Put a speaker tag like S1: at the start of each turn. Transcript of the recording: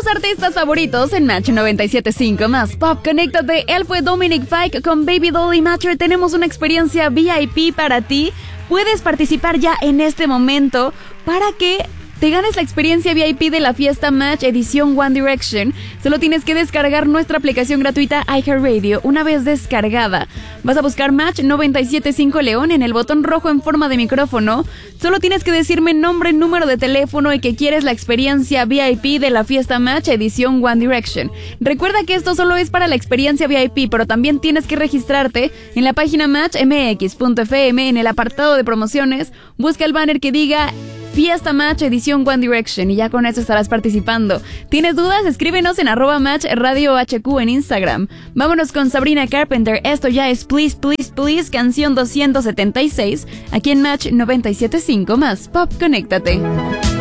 S1: tus artistas favoritos en Match 97.5 más Pop. Conéctate, él fue Dominic Fike con Baby Doll y Matcher. Tenemos una experiencia VIP para ti. Puedes participar ya en este momento para que te ganes la experiencia VIP de la fiesta Match edición One Direction. Solo tienes que descargar nuestra aplicación gratuita iHeartRadio. Una vez descargada, vas a buscar Match 97.5 León en el botón rojo en forma de micrófono. Solo tienes que decirme nombre, número de teléfono y que quieres la experiencia VIP de la fiesta Match edición One Direction. Recuerda que esto solo es para la experiencia VIP, pero también tienes que registrarte en la página matchmx.fm en el apartado de promociones. Busca el banner que diga Fiesta Match edición One Direction y ya con eso estarás participando. ¿Tienes dudas? Escríbenos en @matchradiohq en Instagram. Vámonos con Sabrina Carpenter. Esto ya es Please, Please, Please, canción 276, aquí en Match 97.5 más Pop. Conéctate.